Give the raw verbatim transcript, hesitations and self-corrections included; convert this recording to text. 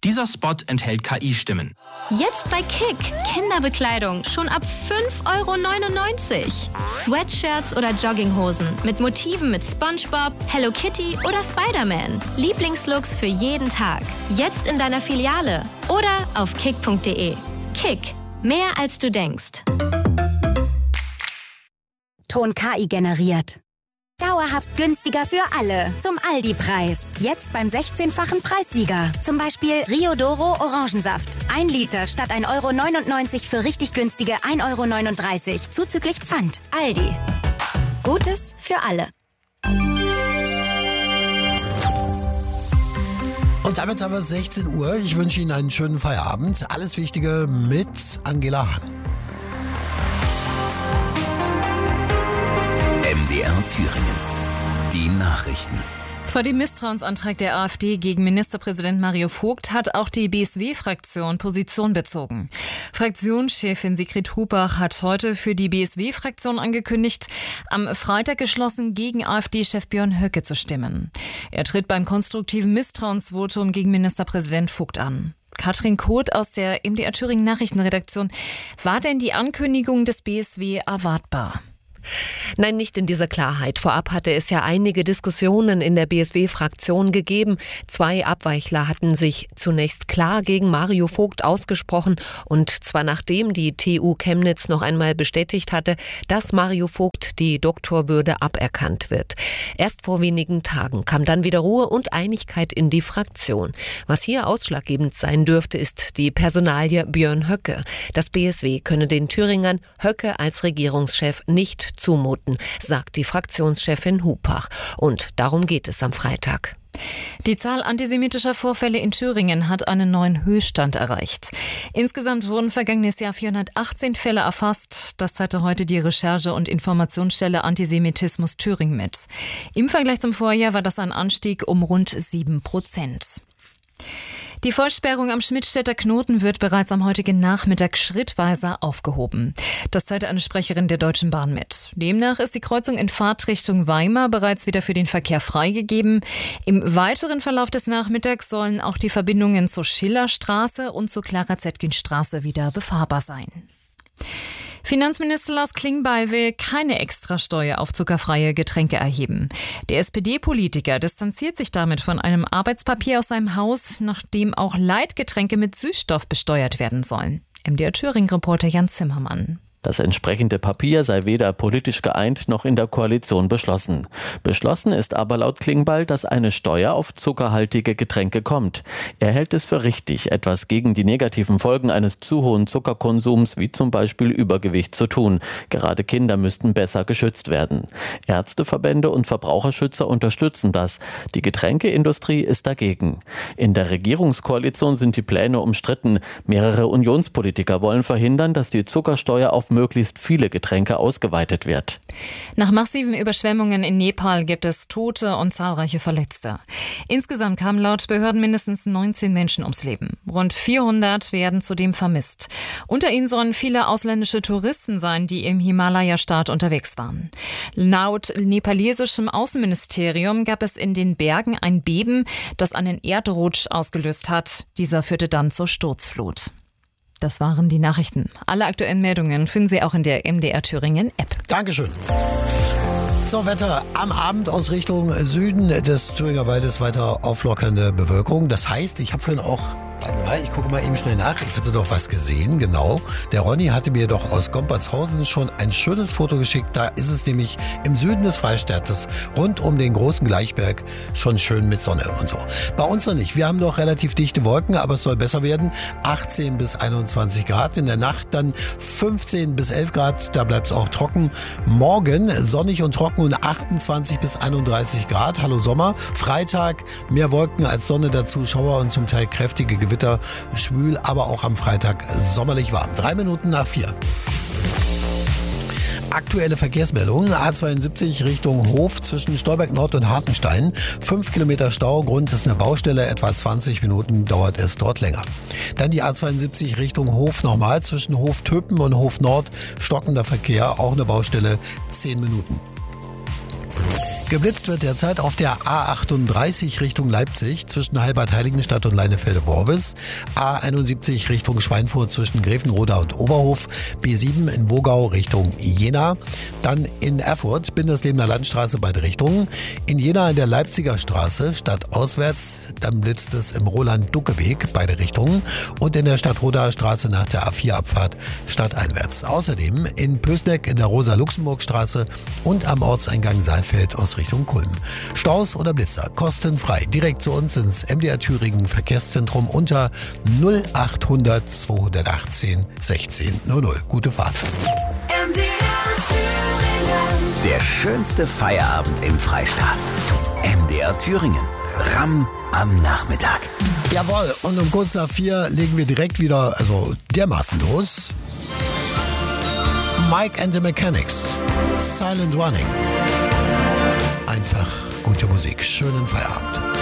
Dieser Spot enthält K I-Stimmen. Jetzt bei Kick. Kinderbekleidung schon ab fünf Euro neunundneunzig. Sweatshirts oder Jogginghosen mit Motiven mit SpongeBob, Hello Kitty oder Spider-Man. Lieblingslooks für jeden Tag. Jetzt in deiner Filiale oder auf kick punkt de. Kick. Mehr als du denkst. Ton K I generiert. Dauerhaft günstiger für alle. Zum Aldi-Preis. Jetzt beim sechzehnfachen Preissieger. Zum Beispiel Rio Doro Orangensaft. Ein Liter statt ein Euro neunundneunzig für richtig günstige ein Euro neununddreißig. Zuzüglich Pfand. Aldi. Gutes für alle. Und damit haben wir sechzehn Uhr. Ich wünsche Ihnen einen schönen Feierabend. Alles Wichtige mit Angela Hahn. M D R Thüringen. Die Nachrichten. Vor dem Misstrauensantrag der AfD gegen Ministerpräsident Mario Vogt hat auch die B S W-Fraktion Position bezogen. Fraktionschefin Sigrid Hubach hat heute für die B S W-Fraktion angekündigt, am Freitag geschlossen gegen AfD-Chef Björn Höcke zu stimmen. Er tritt beim konstruktiven Misstrauensvotum gegen Ministerpräsident Vogt an. Katrin Koth aus der M D R Thüringen Nachrichtenredaktion. War denn die Ankündigung des B S W erwartbar? Nein, nicht in dieser Klarheit. Vorab hatte es ja einige Diskussionen in der B S W-Fraktion gegeben. Zwei Abweichler hatten sich zunächst klar gegen Mario Vogt ausgesprochen, und zwar nachdem die T U Chemnitz noch einmal bestätigt hatte, dass Mario Vogt die Doktorwürde aberkannt wird. Erst vor wenigen Tagen kam dann wieder Ruhe und Einigkeit in die Fraktion. Was hier ausschlaggebend sein dürfte, ist die Personalie Björn Höcke. Das B S W könne den Thüringern Höcke als Regierungschef nicht zumuten, sagt die Fraktionschefin Hubach. Und darum geht es am Freitag. Die Zahl antisemitischer Vorfälle in Thüringen hat einen neuen Höchststand erreicht. Insgesamt wurden vergangenes Jahr vierhundertachtzehn Fälle erfasst. Das teilte heute die Recherche- und Informationsstelle Antisemitismus Thüringen mit. Im Vergleich zum Vorjahr war das ein Anstieg um rund sieben Prozent. Die Vollsperrung am Schmidtstädter Knoten wird bereits am heutigen Nachmittag schrittweise aufgehoben. Das teilte eine Sprecherin der Deutschen Bahn mit. Demnach ist die Kreuzung in Fahrtrichtung Weimar bereits wieder für den Verkehr freigegeben. Im weiteren Verlauf des Nachmittags sollen auch die Verbindungen zur Schillerstraße und zur Clara-Zetkin-Straße wieder befahrbar sein. Finanzminister Lars Klingbeil will keine Extrasteuer auf zuckerfreie Getränke erheben. Der S P D-Politiker distanziert sich damit von einem Arbeitspapier aus seinem Haus, nach dem auch Leitgetränke mit Süßstoff besteuert werden sollen. M D R Thüringen-Reporter Jan Zimmermann. Das entsprechende Papier sei weder politisch geeint noch in der Koalition beschlossen. Beschlossen ist aber laut Klingbeil, dass eine Steuer auf zuckerhaltige Getränke kommt. Er hält es für richtig, etwas gegen die negativen Folgen eines zu hohen Zuckerkonsums, wie zum Beispiel Übergewicht, zu tun. Gerade Kinder müssten besser geschützt werden. Ärzteverbände und Verbraucherschützer unterstützen das. Die Getränkeindustrie ist dagegen. In der Regierungskoalition sind die Pläne umstritten. Mehrere Unionspolitiker wollen verhindern, dass die Zuckersteuer auf möglichst viele Getränke ausgeweitet wird. Nach massiven Überschwemmungen in Nepal gibt es Tote und zahlreiche Verletzte. Insgesamt kamen laut Behörden mindestens neunzehn Menschen ums Leben. Rund vierhundert werden zudem vermisst. Unter ihnen sollen viele ausländische Touristen sein, die im Himalaya-Staat unterwegs waren. Laut nepalesischem Außenministerium gab es in den Bergen ein Beben, das einen Erdrutsch ausgelöst hat. Dieser führte dann zur Sturzflut. Das waren die Nachrichten. Alle aktuellen Meldungen finden Sie auch in der M D R Thüringen App. Dankeschön. So, Wetter am Abend aus Richtung Süden des Thüringer Waldes weiter auflockernde Bewölkung. Das heißt, ich habe vorhin auch, warte mal, ich gucke mal eben schnell nach, ich hatte doch was gesehen, genau. Der Ronny hatte mir doch aus Gompertshausen schon ein schönes Foto geschickt. Da ist es nämlich im Süden des Freistaates, rund um den großen Gleichberg, schon schön mit Sonne und so. Bei uns noch nicht. Wir haben noch relativ dichte Wolken, aber es soll besser werden. achtzehn bis einundzwanzig Grad. In der Nacht dann fünfzehn bis elf Grad. Da bleibt es auch trocken. Morgen sonnig und trocken und achtundzwanzig bis einunddreißig Grad. Hallo Sommer. Freitag mehr Wolken als Sonne dazu. Schauer und zum Teil kräftige Gewitter. Schwül, aber auch am Freitag sommerlich warm. Drei Minuten nach vier. Aktuelle Verkehrsmeldungen. A zweiundsiebzig Richtung Hof zwischen Stolberg Nord und Hartenstein. Fünf Kilometer Stau. Grund ist eine Baustelle. Etwa zwanzig Minuten dauert es dort länger. Dann die A zweiundsiebzig Richtung Hof nochmal. Zwischen Hof Töpen und Hof Nord stockender Verkehr. Auch eine Baustelle. Zehn Minuten. Geblitzt wird derzeit auf der A achtunddreißig Richtung Leipzig zwischen Halbert-Heiligenstadt und Leinefelde-Worbis, A einundsiebzig Richtung Schweinfurt zwischen Grevenroda und Oberhof, B sieben in Wogau Richtung Jena, dann in Erfurt Binderslebener Landstraße beide Richtungen, in Jena in der Leipziger Straße stadtauswärts, dann blitzt es im Roland-Ducke-Weg beide Richtungen und in der Stadtrodaer Straße nach der A vier Abfahrt stadteinwärts. Außerdem in Pößneck in der Rosa-Luxemburg-Straße und am Ortseingang Saalfeld aus Richtung Kulm. Staus oder Blitzer kostenfrei. Direkt zu uns ins M D R Thüringen Verkehrszentrum unter null achthundert zweihundertachtzehn sechzehn null null. Gute Fahrt. M D R Thüringen. Der schönste Feierabend im Freistaat. M D R Thüringen. Ramm am Nachmittag. Jawohl, und um kurz nach vier legen wir direkt wieder, also dermaßen los. Mike and the Mechanics. Silent Running. Einfach gute Musik. Schönen Feierabend.